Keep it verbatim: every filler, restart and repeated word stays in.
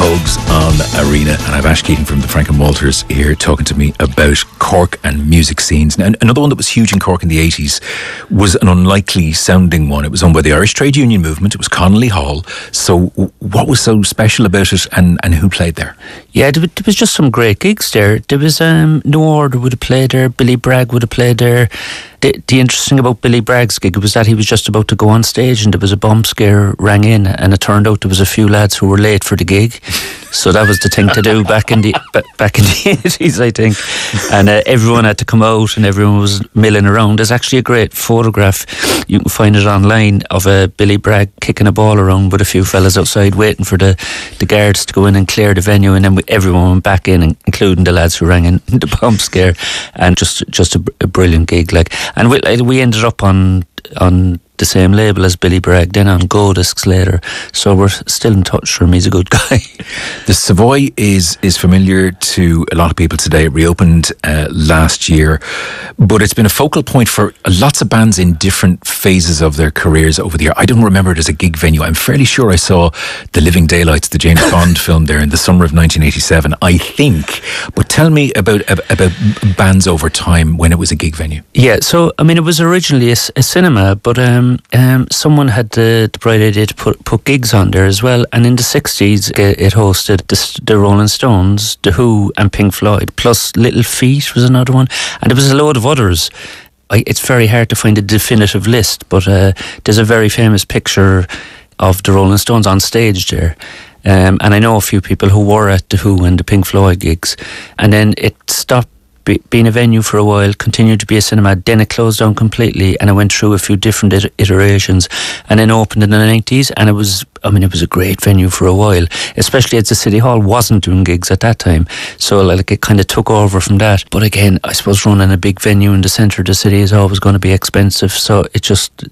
Pogues on Arena, and I've Ash Keating from the Frank and Walters here talking to me about Cork and music scenes. Now, another one that was huge in Cork in the eighties was an unlikely sounding one. It was owned by the Irish Trade Union Movement. It was Connolly Hall. So what was so special about it, and, and who played there? Yeah, there was just some great gigs there. There was um, No Order would have played there, Billy Bragg would have played there. The, the interesting about Billy Bragg's gig was that he was just about to go on stage and there was a bomb scare rang in, and it turned out there was a few lads who were late for the gig. So that was the thing to do back in the back in the eighties, I think. And uh, everyone had to come out and everyone was milling around. There's actually a great photograph, you can find it online, of a Billy Bragg kicking a ball around with a few fellas outside waiting for the, the guards to go in and clear the venue, and then we, everyone went back in, including the lads who rang in the bomb scare. And just just a, a brilliant gig, like. And we, we ended up on on the same label as Billy Bragg, then on Go Discs later. So we're still in touch with him. He's a good guy. The Savoy is is familiar to a lot of people today. It reopened uh, last year, but it's been a focal point for lots of bands in different phases of their careers over the year. I don't remember it as a gig venue. I'm fairly sure I saw The Living Daylights, the James Bond film, there in the summer of nineteen eighty-seven, I think. But tell me about about bands over time when it was a gig venue. Yeah, so I mean, it was originally a, a cinema, but um, um, someone had the, the bright idea to put put gigs on there as well. And in the sixties, it, it hosted the, the Rolling Stones, The Who, and Pink Floyd. Plus Little Feat was another one, and there was a load of others. I, it's very hard to find a definitive list, but uh, there's a very famous picture of the Rolling Stones on stage there. Um, and I know a few people who were at The Who and the Pink Floyd gigs. And then it stopped be, being a venue for a while, continued to be a cinema, then it closed down completely, and it went through a few different it- iterations, and then opened in the nineties, and it was, I mean, it was a great venue for a while, especially as the City Hall wasn't doing gigs at that time. So like it kind of took over from that. But again, I suppose running a big venue in the centre of the city is always going to be expensive. So it just,